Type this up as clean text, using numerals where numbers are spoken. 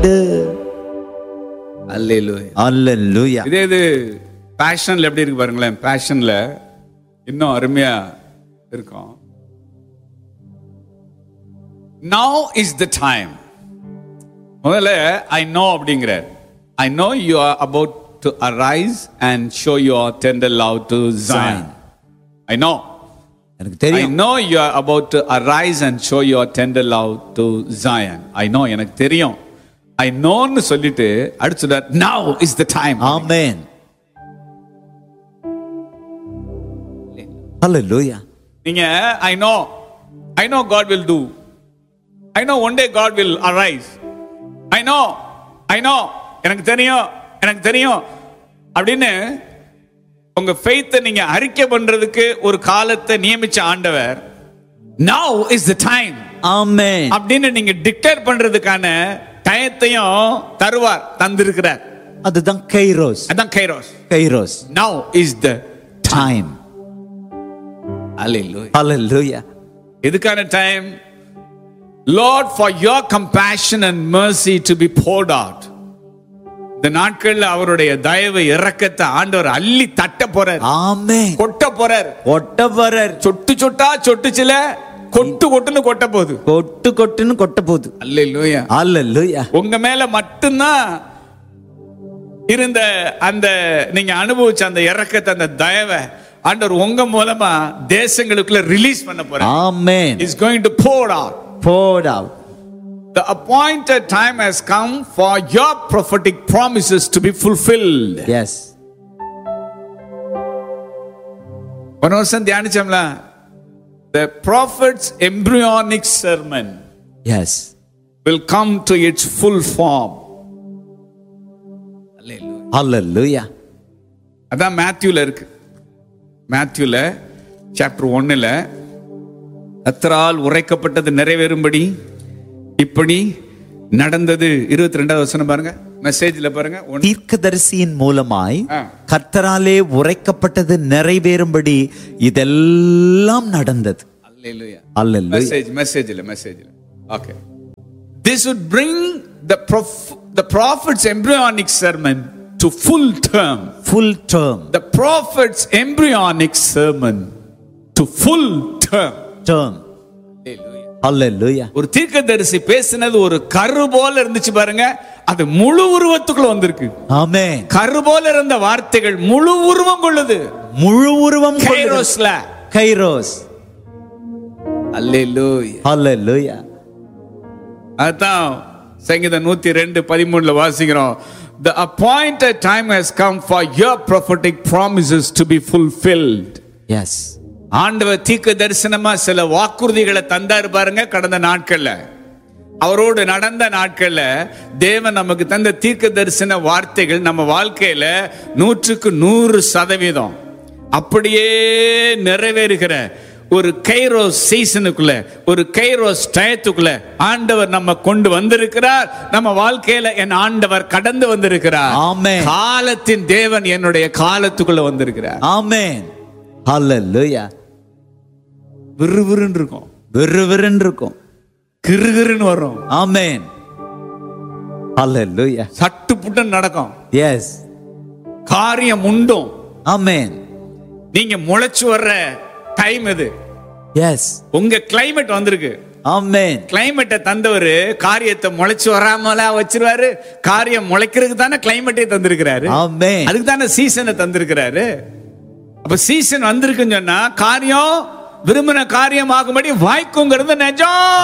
அல்லேலூயா. அல்லேலூயா. இது பேஷன்ல எப்படி இருக்கு பாருங்களேன். பேஷன்ல இன்னும் அருமையா இருக்கும். Now is the time. முதல்ல I know அப்படிங்கிறார். I know you are about to arise and show your tender love to Zion. I know. எனக்கு I தெரியும். know you are about to arise and show your tender love to Zion. I know, எனக்கு தெரியும். I know ன்னு சொல்லிட்டு அடுத்து சொல்றார், now is the time. ஆமென். அல்லேலூயா. நீங்க I know God will do. I know one day God will arise. I know எனக்கு தெரியும் அப்படின்னு உங்க faith நீங்க அறிக்கை பண்றதுக்கு ஒரு காலத்தை நியமிச்ச ஆண்டவர் now is the time ஆமென் அப்படின்னு நீங்க டிக்ளேர் பண்றதுக்கான டயத்தையும் தந்திருக்கிறார். அதுதான் கைரோஸ். அதான் kairos. now is the time. hallelujah. Hallelujah. எதுக்கான time? Lord, for your compassion and mercy to be poured out. இந்த நாட்கள்ல அவருடைய தயவு இரக்கத்தை ஆண்டவர் அள்ளி தட்ட போறார். ஆமென். கொட்ட போறார். சொட்டு சொட்டா சொட்டுச்சுல கொட்டுன்னு கொட்ட போகுது. கொட்டுன்னு கொட்ட போகுது. அல்லேலூயா. அல்லேலூயா. உங்க மேல மட்டும்தான் இருந்த அந்த நீங்க அனுபவிச்ச அந்த இரக்கத்தை, அந்த தயவை ஆண்டவர் உங்க மூலமா தேசங்களுக்குள்ள ரிலீஸ் பண்ண போறார். ஆமென். He is going to pour out. The appointed time has come for your prophetic promises to be fulfilled. Yes. ஒரு வருஷம் தியானிச்சோம்ல, the prophet's embryonic sermon Yes. will come to its full form. Hallelujah. அதான் மேத்யூல இருக்கு. மேத்யூல chapter 1ல கர்த்தரால் உரைக்கப்பட்டது நிறைவேறும்படி இப்படி நடந்தது. 22வது வசனம் பாருங்க, மெசேஜ்ல பாருங்க. தீர்க்கதரிசியின் மூலமாய் கர்த்தராலே உரைக்கப்பட்டது நிறைவேறும்படி இதெல்லாம் நடந்தது. அல்லேலூயா. அல்லேலூயா. மெசேஜ்ல. Okay. This would bring the prophet's embryonic sermon to full term. The prophet's embryonic sermon to full term. Hallelujah. ஒரு தீர்க்கதரிசி பேசினது ஒரு கரு போல இருந்துச்சு பாருங்க, அது முழு உருவத்துக்குள்ள வந்திருக்கு. ஆமென். கரு போல இருந்த வார்த்தைகள் முழு உருவம் கொள்ளுது. முழு உருவம் கைரோஸ். அல்லேலூயா. ஹalleluya. அதான் சங்கீதம் 102:13 வாசிக்கிறோம். The appointed time has come for your prophetic promises to be fulfilled. Yes. ஆண்டவர் தீர்க்க தரிசனமா சில வாக்குறுதிகளை தந்தாரு பாருங்க. கடந்த நாட்கள்ல அவரோடு நடந்த நாட்கள்ல தேவன் நமக்கு தந்த தீர்க்க தரிசன வார்த்தைகள் நம்ம வாழ்க்கையில 100% அப்படியே நிறைவேறுகிற ஒரு கைரோஸ் சீசனுக்குள்ள, ஒரு கைரோஸ் டயத்துக்குள்ள ஆண்டவர் நம்ம கொண்டு வந்திருக்கிறார். நம்ம வாழ்க்கையில என் ஆண்டவர் கடந்து வந்திருக்கிறார். ஆமென். காலத்தின் தேவன் என்னுடைய காலத்துக்குள்ள வந்திருக்கிறார். ஆமென். ஹalleluya. விறுவிறுன்னு இருக்கும், கிறுகிறுன்னு வரும். ஆமென். ஹalleluya. சட்டு புட்டன் நடக்கும். எஸ். காரியம் உண்டும். ஆமென். நீங்க முளைச்சு வர்ற டைம் இது. எஸ். உங்க கிளைமேட் வந்திருக்கு. ஆமென். கிளைமேட்டை தந்தவரு காரியத்தை முளைச்சு வராமலா வச்சிருவாரு. காரியம் முளைக்கிறதுக்கு தானே கிளைமேட்டை தந்திருக்கிறாரு. ஆமென். அதுக்கு தானே சீசனை தந்திருக்கிறாரு. அப்ப சீசன் வந்திருக்குன்னு சொன்னா காரியம் விரும்பின காரியம் ஆகும்படி வாய்க்குங்கிறது நிஜம்.